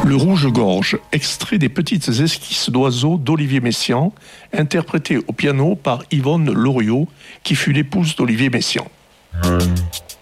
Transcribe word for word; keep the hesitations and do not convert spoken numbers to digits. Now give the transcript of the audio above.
Le rouge-gorge, extrait des petites esquisses d'oiseaux d'Olivier Messiaen, interprété au piano par Yvonne Loriot, qui fut l'épouse d'Olivier Messiaen.